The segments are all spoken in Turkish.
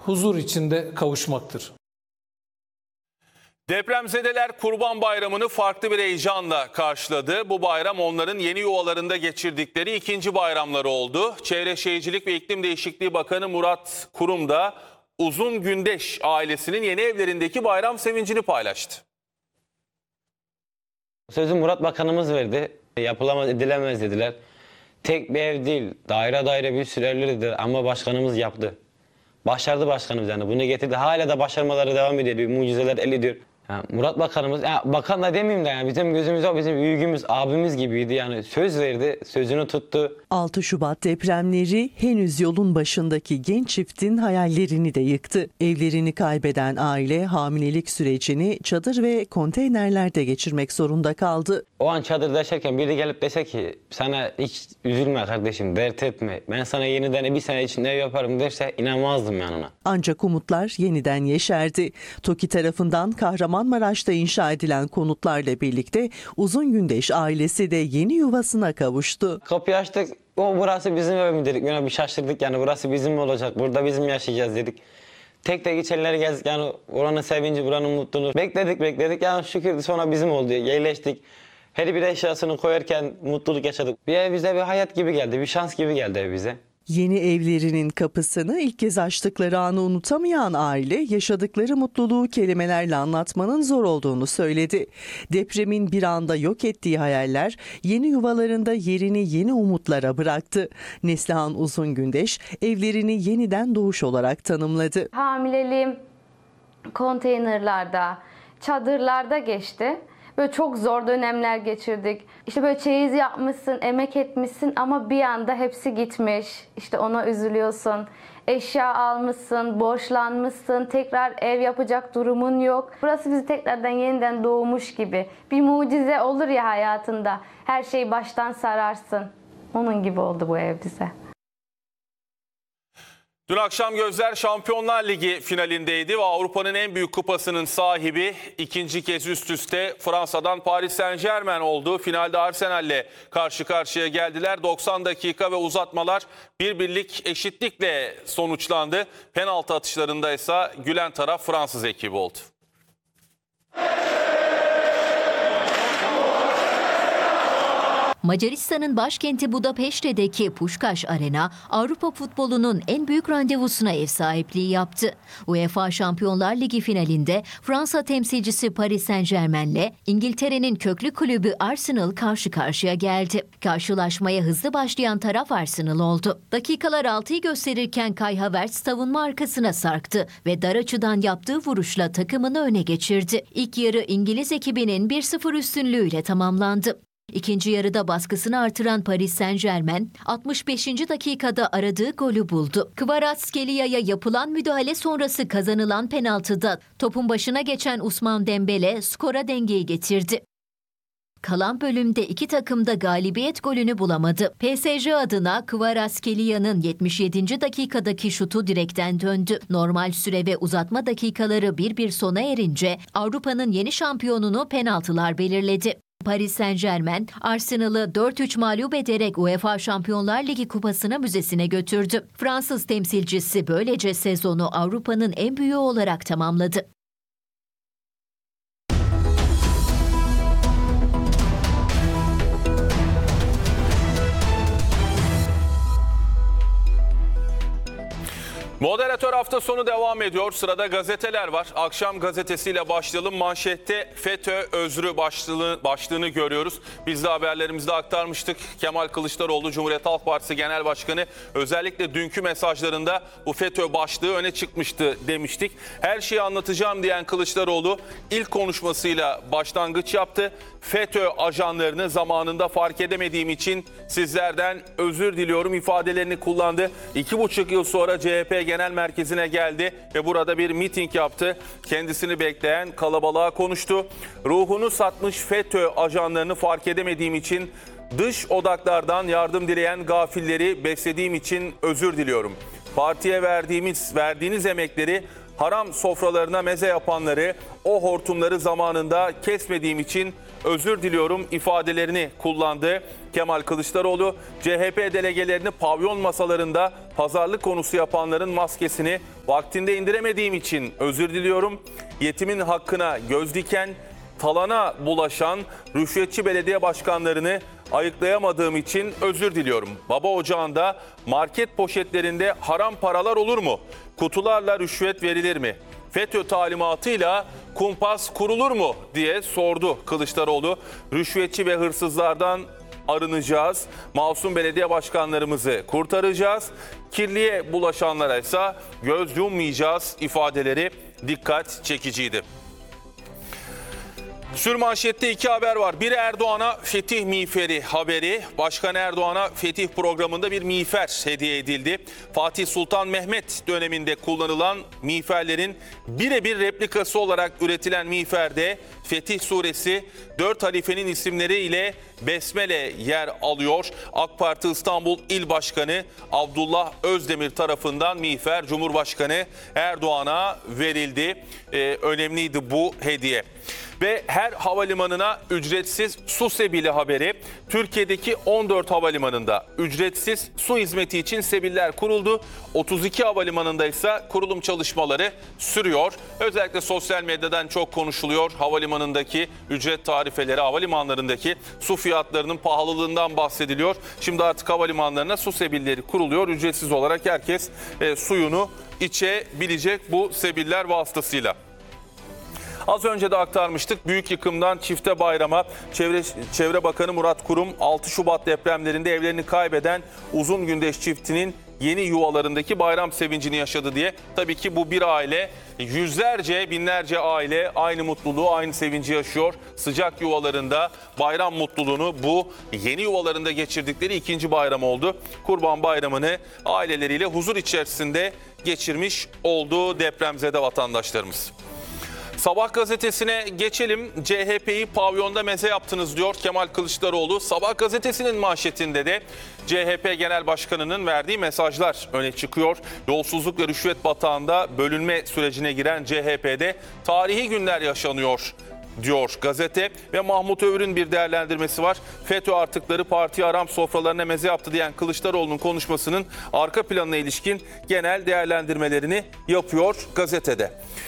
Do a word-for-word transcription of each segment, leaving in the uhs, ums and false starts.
huzur içinde kavuşmaktır. Depremzedeler Kurban Bayramı'nı farklı bir heyecanla karşıladı. Bu bayram onların yeni yuvalarında geçirdikleri ikinci bayramları oldu. Çevre Şehircilik ve İklim Değişikliği Bakanı Murat Kurum da Uzun Gündeş ailesinin yeni evlerindeki bayram sevincini paylaştı. Sözü Murat Bakanımız verdi. Yapılamaz, edilemez dediler. Tek bir ev değil, daire daire bir sürü evler dediler ama başkanımız yaptı. Başardı başkanımız yani. Bunu getirdi. Hala da başarmaları devam ediyor. Mucizeler elde ediyor. Yani Murat Bakanımız, ya bakan da demeyeyim de yani bizim gözümüz o bizim büyüğümüz, abimiz gibiydi yani. Söz verdi, sözünü tuttu. altı Şubat depremleri henüz yolun başındaki genç çiftin hayallerini de yıktı. Evlerini kaybeden aile hamilelik sürecini çadır ve konteynerlerde geçirmek zorunda kaldı. O an çadırda yaşarken biri gelip dese ki sana hiç üzülme kardeşim, dert etme, ben sana yeniden bir sene içinde ev yaparım derse inanmazdım yani ona. Ancak umutlar yeniden yeşerdi. TOKİ tarafından Kahramanmaraş'ta inşa edilen konutlarla birlikte Uzun Gündeş ailesi de yeni yuvasına kavuştu. Kapıyı açtık, o burası bizim ev mi dedik, yani bir şaşırdık yani burası bizim mi olacak, burada bizim yaşayacağız dedik. Tek tek içerileri gezdik yani oranın sevinci, buranın mutluluğu. Bekledik bekledik yani şükür sonra bizim oldu, yerleştik. Her bir eşyasını koyarken mutluluk yaşadık. Bir ev bize bir hayat gibi geldi, bir şans gibi geldi ev bize. Yeni evlerinin kapısını ilk kez açtıkları anı unutamayan aile yaşadıkları mutluluğu kelimelerle anlatmanın zor olduğunu söyledi. Depremin bir anda yok ettiği hayaller yeni yuvalarında yerini yeni umutlara bıraktı. Neslihan Uzun Gündeş evlerini yeniden doğuş olarak tanımladı. Hamileliğim konteynerlarda, çadırlarda geçti. Böyle çok zor dönemler geçirdik. İşte böyle çeyiz yapmışsın, emek etmişsin ama bir anda hepsi gitmiş. İşte ona üzülüyorsun. Eşya almışsın, borçlanmışsın, tekrar ev yapacak durumun yok. Burası bizi tekrardan yeniden doğmuş gibi. Bir mucize olur ya hayatında. Her şeyi baştan sararsın. Onun gibi oldu bu ev bize. Dün akşam gözler Şampiyonlar Ligi finalindeydi ve Avrupa'nın en büyük kupasının sahibi ikinci kez üst üste Fransa'dan Paris Saint-Germain oldu. Finalde Arsenal'le karşı karşıya geldiler. doksan dakika ve uzatmalar bir birlik eşitlikle sonuçlandı. Penaltı atışlarında ise gülen taraf Fransız ekibi oldu. Macaristan'ın başkenti Budapeşte'deki Puskás Arena, Avrupa futbolunun en büyük randevusuna ev sahipliği yaptı. UEFA Şampiyonlar Ligi finalinde Fransa temsilcisi Paris Saint-Germain'le İngiltere'nin köklü kulübü Arsenal karşı karşıya geldi. Karşılaşmaya hızlı başlayan taraf Arsenal oldu. Dakikalar altıyı gösterirken Kai Havertz savunma arkasına sarktı ve dar açıdan yaptığı vuruşla takımını öne geçirdi. İlk yarı İngiliz ekibinin bir sıfır üstünlüğüyle tamamlandı. İkinci yarıda baskısını artıran Paris Saint-Germain altmış beşinci dakikada aradığı golü buldu. Kvaratskhelia yapılan müdahale sonrası kazanılan penaltıda topun başına geçen Ousmane Dembele skora dengeyi getirdi. Kalan bölümde iki takım da galibiyet golünü bulamadı. P S G adına Kvaratskhelia'nın yetmiş yedinci dakikadaki şutu direkten döndü. Normal süre ve uzatma dakikaları bir bir sona erince Avrupa'nın yeni şampiyonunu penaltılar belirledi. Paris Saint-Germain, Arsenal'ı dört üç mağlup ederek UEFA Şampiyonlar Ligi kupasını müzesine götürdü. Fransız temsilcisi böylece sezonu Avrupa'nın en büyüğü olarak tamamladı. Moderatör hafta sonu devam ediyor. Sırada gazeteler var. Akşam gazetesiyle başlayalım. Manşette FETÖ özrü başlığı, başlığını görüyoruz. Biz de haberlerimizde aktarmıştık. Kemal Kılıçdaroğlu, Cumhuriyet Halk Partisi Genel Başkanı özellikle dünkü mesajlarında bu FETÖ başlığı öne çıkmıştı demiştik. Her şeyi anlatacağım diyen Kılıçdaroğlu ilk konuşmasıyla başlangıç yaptı. FETÖ ajanlarını zamanında fark edemediğim için sizlerden özür diliyorum ifadelerini kullandı. İki buçuk yıl sonra C H P Genel Merkezi'ne geldi ve burada bir miting yaptı. Kendisini bekleyen kalabalığa konuştu. Ruhunu satmış FETÖ ajanlarını fark edemediğim için, dış odaklardan yardım dileyen gafilleri beslediğim için özür diliyorum. Partiye verdiğimiz, verdiğiniz emekleri haram sofralarına meze yapanları, o hortumları zamanında kesmediğim için özür diliyorum ifadelerini kullandı Kemal Kılıçdaroğlu. C H P delegelerini pavyon masalarında pazarlık konusu yapanların maskesini vaktinde indiremediğim için özür diliyorum. Yetimin hakkına göz diken, talana bulaşan rüşvetçi belediye başkanlarını ayıklayamadığım için özür diliyorum. Baba ocağında market poşetlerinde haram paralar olur mu? Kutularla rüşvet verilir mi? FETÖ talimatıyla kumpas kurulur mu diye sordu Kılıçdaroğlu. Rüşvetçi ve hırsızlardan arınacağız. Masum belediye başkanlarımızı kurtaracağız. Kirliye bulaşanlara ise göz yummayacağız ifadeleri dikkat çekiciydi. Sürmanşette iki haber var. Biri Erdoğan'a fetih miğferi haberi. Başkan Erdoğan'a fetih programında bir miğfer hediye edildi. Fatih Sultan Mehmet döneminde kullanılan miğferlerin birebir replikası olarak üretilen miğferde Fetih Suresi dört halifenin isimleri ile Besmele yer alıyor. AK Parti İstanbul İl Başkanı Abdullah Özdemir tarafından miğfer Cumhurbaşkanı Erdoğan'a verildi. Ee, önemliydi bu hediye. Ve her havalimanına ücretsiz su sebili haberi. Türkiye'deki on dört havalimanında ücretsiz su hizmeti için sebiller kuruldu. otuz iki havalimanında ise kurulum çalışmaları sürüyor. Özellikle sosyal medyadan çok konuşuluyor. Havalimanındaki ücret tarifeleri, havalimanlarındaki su fiyatlarının pahalılığından bahsediliyor. Şimdi artık havalimanlarına su sebilleri kuruluyor. Ücretsiz olarak herkes e, suyunu içebilecek bu sebiller vasıtasıyla. Az önce de aktarmıştık. Büyük yıkımdan çifte bayrama Çevre, Çevre Bakanı Murat Kurum altı Şubat depremlerinde evlerini kaybeden Uzungündeş çiftinin yeni yuvalarındaki bayram sevincini yaşadı diye. Tabii ki bu bir aile, yüzlerce, binlerce aile aynı mutluluğu, aynı sevinci yaşıyor. Sıcak yuvalarında bayram mutluluğunu bu yeni yuvalarında geçirdikleri ikinci bayram oldu. Kurban Bayramı'nı aileleriyle huzur içerisinde geçirmiş oldu depremzede vatandaşlarımız. Sabah gazetesine geçelim. C H P'yi pavyonda meze yaptınız diyor Kemal Kılıçdaroğlu. Sabah gazetesinin manşetinde de C H P Genel Başkanı'nın verdiği mesajlar öne çıkıyor. Yolsuzluk ve rüşvet batağında bölünme sürecine giren C H P'de tarihi günler yaşanıyor diyor gazete ve Mahmut Övür'ün bir değerlendirmesi var. FETÖ artıkları parti aram sofralarına meze yaptı diyen Kılıçdaroğlu'nun konuşmasının arka planına ilişkin genel değerlendirmelerini yapıyor gazetede.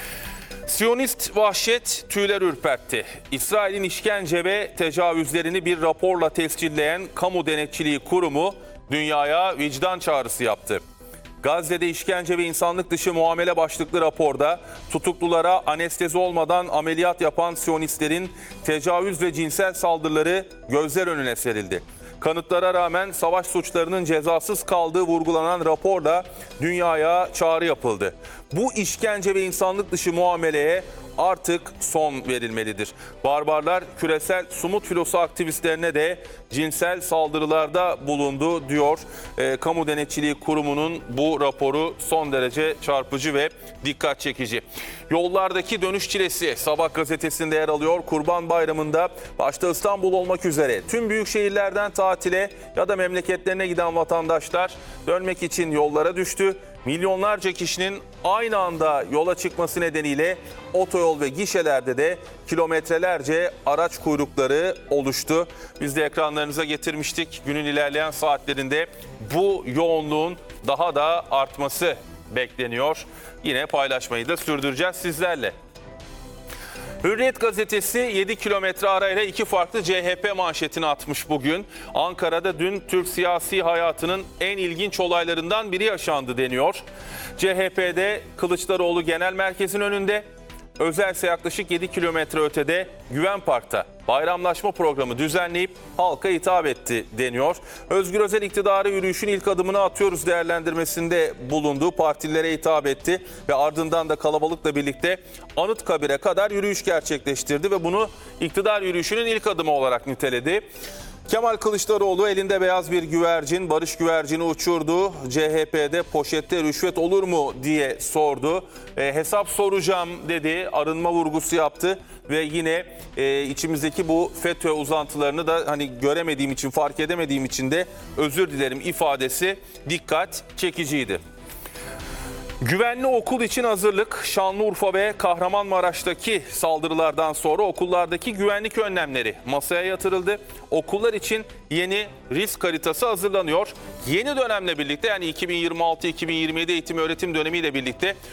Siyonist vahşet tüyler ürpertti. İsrail'in işkence ve tecavüzlerini bir raporla tescilleyen Kamu Denetçiliği Kurumu dünyaya vicdan çağrısı yaptı. Gazze'de işkence ve insanlık dışı muamele başlıklı raporda tutuklulara anestezi olmadan ameliyat yapan Siyonistlerin tecavüz ve cinsel saldırıları gözler önüne serildi. Kanıtlara rağmen savaş suçlarının cezasız kaldığı vurgulanan raporla dünyaya çağrı yapıldı. Bu işkence ve insanlık dışı muameleye artık son verilmelidir. Barbarlar küresel sumut filosu aktivistlerine de cinsel saldırılarda bulundu diyor. E, Kamu Denetçiliği Kurumu'nun bu raporu son derece çarpıcı ve dikkat çekici. Yollardaki dönüş çilesi Sabah gazetesinde yer alıyor. Kurban Bayramı'nda başta İstanbul olmak üzere tüm büyük şehirlerden tatile ya da memleketlerine giden vatandaşlar dönmek için yollara düştü. Milyonlarca kişinin aynı anda yola çıkması nedeniyle otoyol ve gişelerde de kilometrelerce araç kuyrukları oluştu. Biz de ekranlarınıza getirmiştik. Günün ilerleyen saatlerinde bu yoğunluğun daha da artması bekleniyor. Yine paylaşmayı da sürdüreceğiz sizlerle. Hürriyet gazetesi yedi kilometre arayla iki farklı C H P manşetini atmış bugün. Ankara'da dün Türk siyasi hayatının en ilginç olaylarından biri yaşandı deniyor. C H P'de Kılıçdaroğlu Genel Merkez'in önünde, özelse yaklaşık yedi kilometre ötede Güven Park'ta bayramlaşma programı düzenleyip halka hitap etti deniyor. Özgür Özel iktidarı yürüyüşün ilk adımını atıyoruz değerlendirmesinde bulunduğu partililere hitap etti ve ardından da kalabalıkla birlikte Anıtkabir'e kadar yürüyüş gerçekleştirdi ve bunu iktidar yürüyüşünün ilk adımı olarak niteledi. Kemal Kılıçdaroğlu elinde beyaz bir güvercin, barış güvercini uçurdu. C H P'de poşette rüşvet olur mu diye sordu. E, hesap soracağım dedi, arınma vurgusu yaptı ve yine e, içimizdeki bu FETÖ uzantılarını da hani göremediğim için, fark edemediğim için de özür dilerim ifadesi dikkat çekiciydi. Güvenli okul için hazırlık. Şanlıurfa ve Kahramanmaraş'taki saldırılardan sonra okullardaki güvenlik önlemleri masaya yatırıldı. Okullar için yeni risk haritası hazırlanıyor. Yeni dönemle birlikte, yani iki bin yirmi altı iki bin yirmi yedi eğitim öğretim dönemiyle birlikte